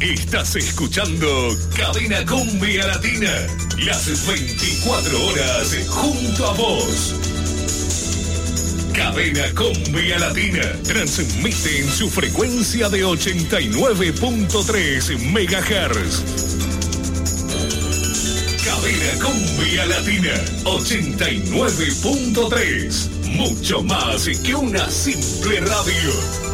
Estás escuchando Cadena Cumbia Latina. Las 24 horas junto a vos. Cadena Cumbia Latina transmite en su frecuencia de 89.3 MHz. Cadena Cumbia Latina 89.3. Mucho más que una simple radio.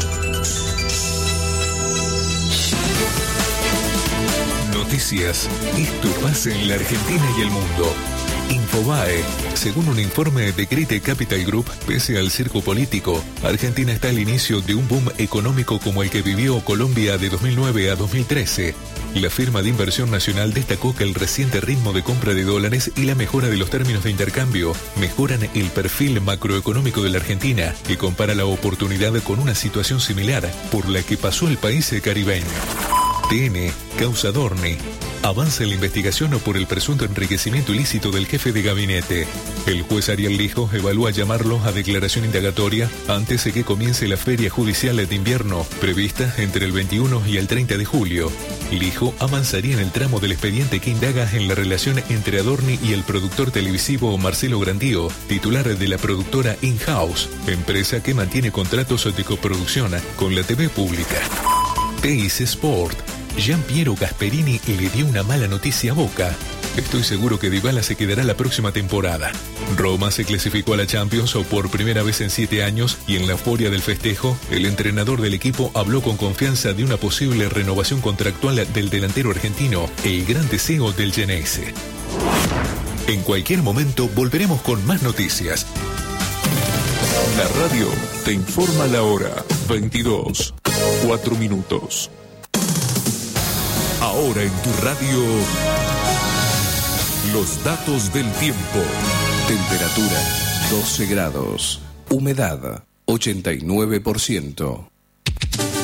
Noticias. Esto pasa en la Argentina y el mundo. Infobae. Según un informe de Crite Capital Group, pese al circo político, Argentina está al inicio de un boom económico como el que vivió Colombia de 2009 a 2013. La firma de inversión nacional destacó que el reciente ritmo de compra de dólares y la mejora de los términos de intercambio mejoran el perfil macroeconómico de la Argentina, que compara la oportunidad con una situación similar por la que pasó el país caribeño. TN, causa Dorni. Avanza la investigación por el presunto enriquecimiento ilícito del jefe de gabinete. El juez Ariel Lijo evalúa llamarlo a declaración indagatoria antes de que comience la feria judicial de invierno, prevista entre el 21 y el 30 de julio. Lijo avanzaría en el tramo del expediente que indaga en la relación entre Adorni y el productor televisivo Marcelo Grandío, titular de la productora In-House, empresa que mantiene contratos de coproducción con la TV pública. Teis Sport. Gianpiero Gasperini le dio una mala noticia a Boca. Estoy seguro que Dybala se quedará la próxima temporada. Roma se clasificó a la Champions por primera vez en 7 años y en la euforia del festejo, el entrenador del equipo habló con confianza de una posible renovación contractual del delantero argentino, el gran deseo del Geneise. En cualquier momento volveremos con más noticias. La radio te informa la hora. 22, 4 minutos. Ahora en tu radio, los datos del tiempo. Temperatura 12 grados. Humedad 89%.